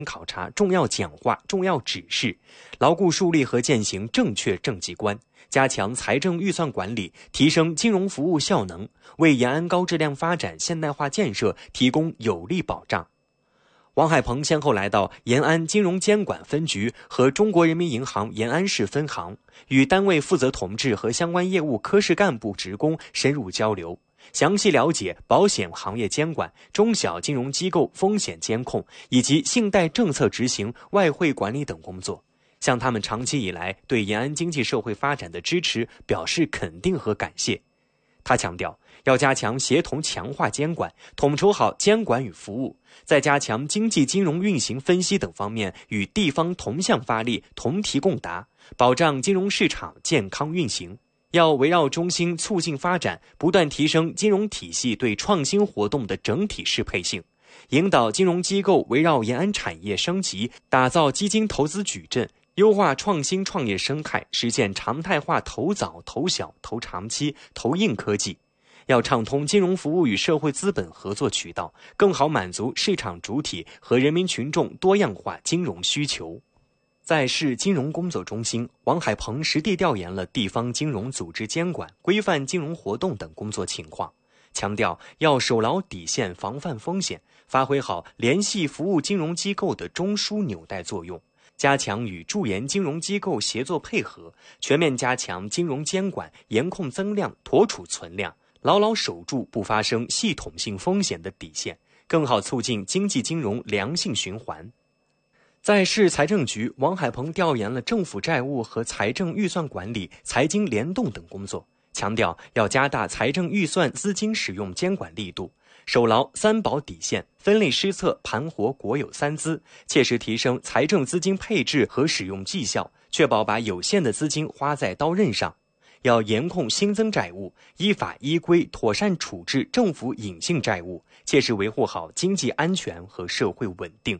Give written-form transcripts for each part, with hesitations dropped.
考察、重要讲话、重要指示，牢固树立和践行正确政绩观，加强财政预算管理，提升金融服务效能，为延安高质量发展现代化建设提供有力保障。王海鹏先后来到延安金融监管分局和中国人民银行延安市分行，与单位负责同志和相关业务科室干部职工深入交流，详细了解保险行业监管、中小金融机构风险监控以及信贷政策执行、外汇管理等工作，向他们长期以来对延安经济社会发展的支持表示肯定和感谢。他强调，要加强协同强化监管，统筹好监管与服务，在加强经济金融运行分析等方面与地方同向发力、同题共答，保障金融市场健康运行。要围绕中心促进发展，不断提升金融体系对创新活动的整体适配性，引导金融机构围绕延安产业升级，打造基金投资矩阵，优化创新创业生态，实现常态化投早、投小、投长期、投硬科技。要畅通金融服务与社会资本合作渠道，更好满足市场主体和人民群众多样化金融需求。在市金融工作中心，王海鹏实地调研了地方金融组织监管、规范金融活动等工作情况，强调要守牢底线，防范风险，发挥好联系服务金融机构的中枢纽带作用，加强与驻研金融机构协作配合，全面加强金融监管，严控增量，妥储存量，牢牢守住不发生系统性风险的底线，更好促进经济金融良性循环。在市财政局，王海鹏调研了政府债务和财政预算管理、财经联动等工作，强调要加大财政预算资金使用监管力度，守牢三保底线，分类施策，盘活国有三资，切实提升财政资金配置和使用绩效，确保把有限的资金花在刀刃上。要严控新增债务，依法依规妥善处置政府隐性债务，切实维护好经济安全和社会稳定。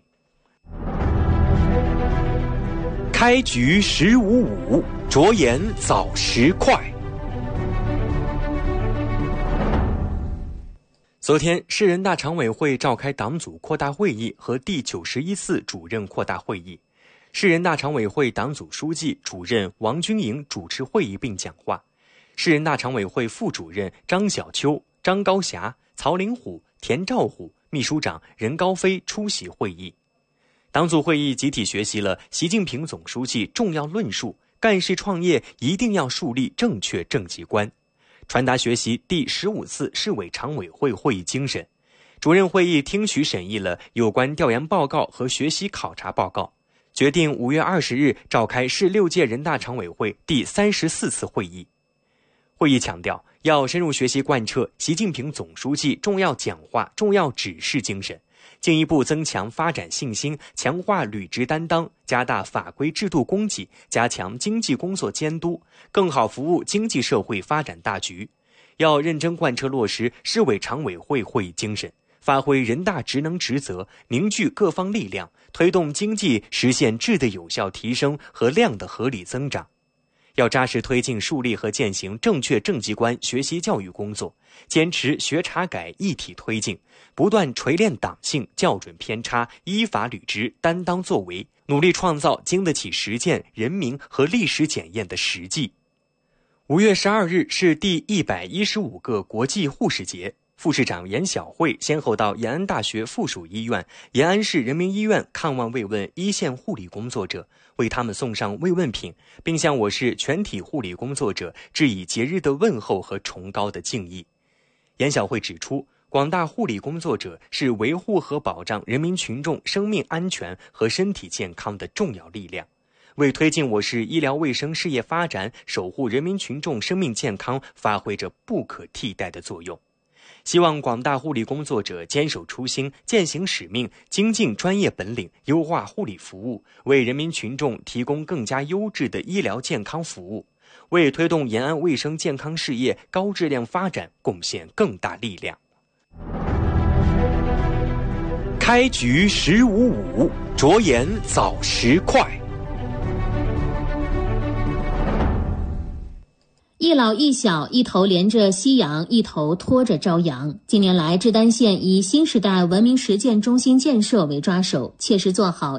开局10:55，着眼早10快。昨天，市人大常委会召开党组扩大会议和第91次主任扩大会议。市人大常委会党组书记、主任王军营主持会议并讲话。市人大常委会副主任张小秋、张高霞、曹林虎、田兆虎、秘书长任高飞出席会议。党组会议集体学习了习近平总书记重要论述：干事创业一定要树立正确政绩观，传达学习第15次市委常委会会议精神。主任会议听取审议了有关调研报告和学习考察报告，决定5月20日召开市6届人大常委会第34次会议。会议强调，要深入学习贯彻习近平总书记重要讲话、重要指示精神，进一步增强发展信心，强化履职担当，加大法规制度供给，加强经济工作监督，更好服务经济社会发展大局。要认真贯彻落实市委常委会会议精神，发挥人大职能职责，凝聚各方力量，推动经济实现质的有效提升和量的合理增长。要扎实推进树立和践行正确政绩观学习教育工作，坚持学查改一体推进，不断锤炼党性、校准偏差，依法履职、担当作为，努力创造经得起实践、人民和历史检验的实际。5月12日是第115个国际护士节。副市长严晓慧先后到延安大学附属医院、延安市人民医院看望慰问一线护理工作者，为他们送上慰问品，并向我市全体护理工作者致以节日的问候和崇高的敬意。严晓慧指出，广大护理工作者是维护和保障人民群众生命安全和身体健康的重要力量，为推进我市医疗卫生事业发展、守护人民群众生命健康发挥着不可替代的作用。希望广大护理工作者坚守初心，践行使命，精进专业本领，优化护理服务，为人民群众提供更加优质的医疗健康服务，为推动延安卫生健康事业高质量发展贡献更大力量。开局10:55，着眼早10快。 一老一小，一头连着夕阳，一头拖着朝阳。近年来，志丹县以新时代文明实践中心建设为抓手，切实做好